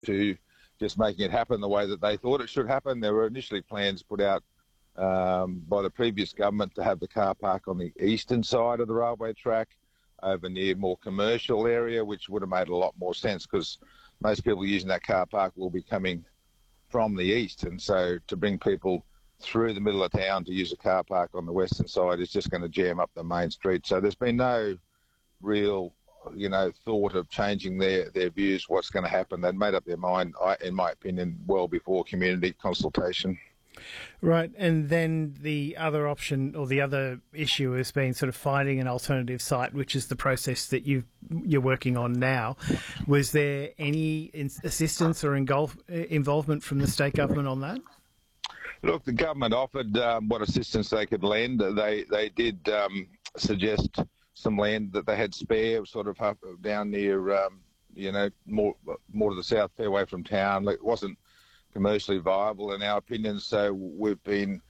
to just making it happen the way that they thought it should happen. There were initially plans put out by the previous government to have the car park on the eastern side of the railway track over near more commercial area, which would have made a lot more sense because most people using that car park will be coming from the east. And so to bring people through the middle of town to use a car park on the western side is just going to jam up the main street. So there's been no real, thought of changing their views, what's going to happen. They'd made up their mind, in my opinion, well before community consultation. Right, and then the other option or the other issue has been sort of finding an alternative site, which is the process that you're working on now. Was there any assistance or involvement from the state government on that? Look, the government offered what assistance they could lend. They did suggest some land that they had spare, sort of up, down near, more to the south, fair way from town. It wasn't commercially viable in our opinion, so we've been,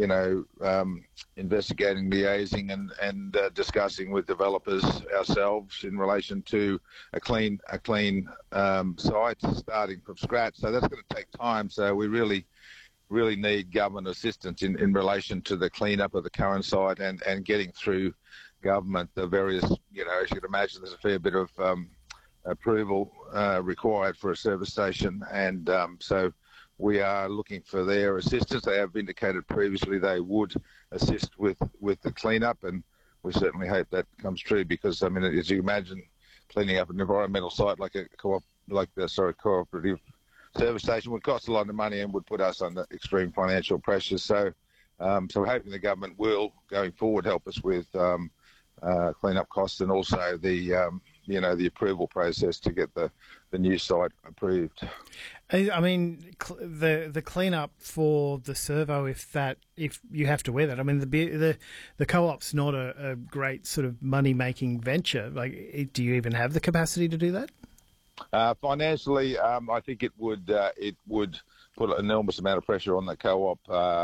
investigating, liaising and discussing with developers ourselves in relation to a clean site starting from scratch. So that's going to take time. So we really need government assistance in relation to the cleanup of the current site and getting through government the various, as you can imagine, there's a fair bit of approval required for a service station, and so we are looking for their assistance. They have indicated previously they would assist with the cleanup, and we certainly hope that comes true because, as you imagine, cleaning up an environmental site like a cooperative service station would cost a lot of money and would put us under extreme financial pressure. So we're hoping the government will, going forward, help us with cleanup costs and also the approval process to get the new site approved. I mean, the cleanup for the servo, if you have to wear that. I mean, the co-op's not a great sort of money making venture. Like, do you even have the capacity to do that? Financially, I think it would put an enormous amount of pressure on the co-op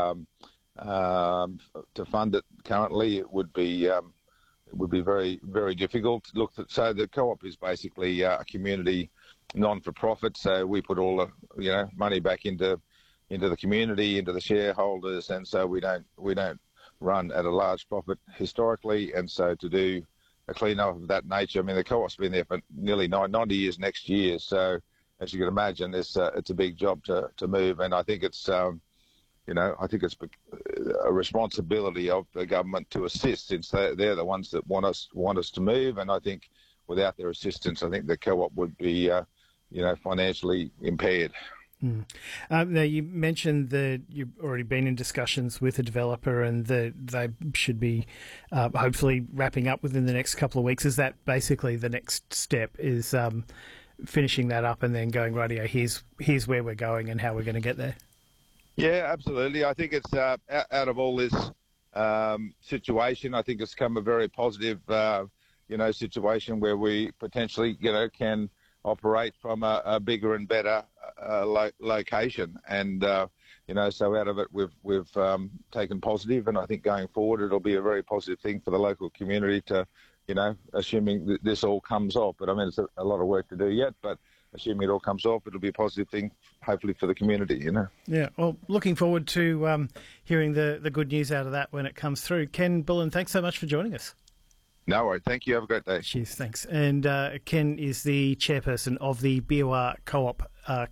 to fund it. Currently, it would be very, very difficult. So the co-op is basically a community non-for-profit. So we put all the money back into the community, into the shareholders, and so we don't run at a large profit historically. And so to do a clean-up of that nature, the co-op's been there for nearly 90 years next year. So as you can imagine, it's a big job to move, and I think it's I think it's a responsibility of the government to assist, since they're the ones that want us to move. And I think without their assistance, I think the co-op would be, financially impaired. Now, you mentioned that you've already been in discussions with a developer and that they should be hopefully wrapping up within the next couple of weeks. Is that basically the next step, is finishing that up and then going, rightio, here's where we're going and how we're going to get there? Yeah, absolutely. I think it's out of all this situation, I think it's come a very positive, situation where we potentially, can operate from a bigger and better location. And, so out of it, we've taken positive, and I think going forward, it'll be a very positive thing for the local community to, assuming that this all comes off. But it's a lot of work to do yet, but assuming it all comes off, it'll be a positive thing, hopefully, for the community, Yeah, well, looking forward to hearing the good news out of that when it comes through. Ken Bullen, thanks so much for joining us. No worries. Thank you. Have a great day. Cheers, thanks. And Ken is the chairperson of the BOR Co-op